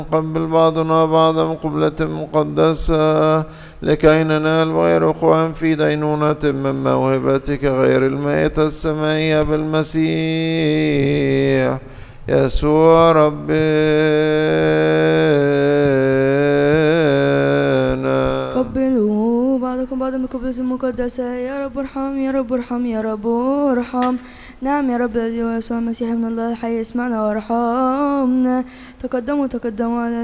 قبل بعضنا بعضا قبلة مقدسة لكي ننال غير أخوان في دينونة من موهبتك غير المائتة السمائية بالمسيح يسوع ربنا. قبلوا بعضكم بعضا بقبلة المقدسة. يا رب ارحم يا رب ارحم يا رب ارحم. نعم يا رب الذي هو يسوع المسيح ابن الله الحي اسمعنا وارحمنا. تقدموا على